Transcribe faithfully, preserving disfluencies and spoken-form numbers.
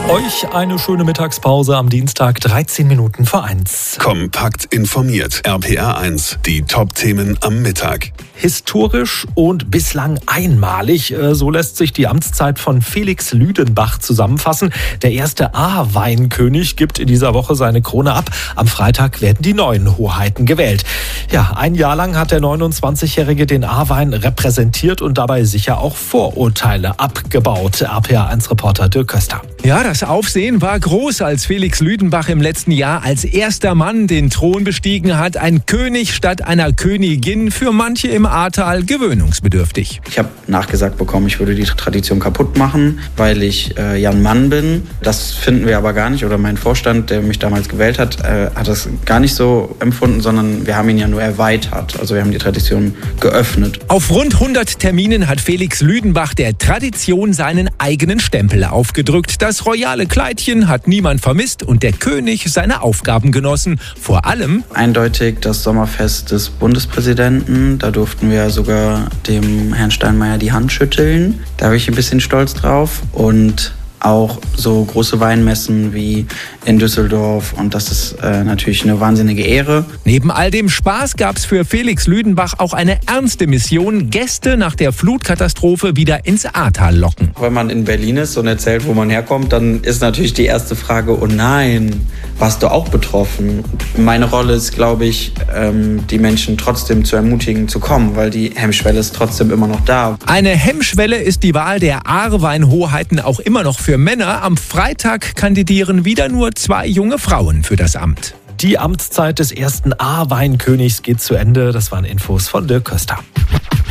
Euch eine schöne Mittagspause am Dienstag, dreizehn Minuten vor eins. Kompakt informiert. R P R eins. Die Top-Themen am Mittag. Historisch und bislang einmalig, so lässt sich die Amtszeit von Felix Lüdenbach zusammenfassen. Der erste A-Weinkönig gibt in dieser Woche seine Krone ab. Am Freitag werden die neuen Hoheiten gewählt. Ja, ein Jahr lang hat der neunundzwanzigjährige den A-Wein repräsentiert und dabei sicher auch Vorurteile abgebaut. R P R eins Reporter Dirk Köster. Ja, das Aufsehen war groß, als Felix Lüdenbach im letzten Jahr als erster Mann den Thron bestiegen hat. Ein König statt einer Königin, für manche im Ahrtal gewöhnungsbedürftig. Ich habe nachgesagt bekommen, ich würde die Tradition kaputt machen, weil ich äh, ja ein Mann bin. Das finden wir aber gar nicht. Oder mein Vorstand, der mich damals gewählt hat, äh, hat das gar nicht so empfunden, sondern wir haben ihn ja nur erweitert. Also wir haben die Tradition geöffnet. Auf rund hundert Terminen hat Felix Lüdenbach der Tradition seinen eigenen Stempel aufgedrückt. Das royale Kleidchen hat niemand vermisst und der König seine Aufgaben genossen. Vor allem eindeutig das Sommerfest des Bundespräsidenten. Da durften wir sogar dem Herrn Steinmeier die Hand schütteln. Da bin ich ein bisschen stolz drauf. Und auch so große Weinmessen wie in Düsseldorf, und das ist äh, natürlich eine wahnsinnige Ehre. Neben all dem Spaß gab es für Felix Lüdenbach auch eine ernste Mission: Gäste nach der Flutkatastrophe wieder ins Ahrtal locken. Wenn man in Berlin ist und erzählt, wo man herkommt, dann ist natürlich die erste Frage: Oh nein, warst du auch betroffen? Meine Rolle ist, glaube ich, ähm, die Menschen trotzdem zu ermutigen, zu kommen, weil die Hemmschwelle ist trotzdem immer noch da. Eine Hemmschwelle ist die Wahl der Ahrweinhoheiten auch immer noch für Männer. Am Freitag kandidieren wieder nur zwei junge Frauen für das Amt. Die Amtszeit des ersten A-Weinkönigs geht zu Ende. Das waren Infos von Dirk Köster.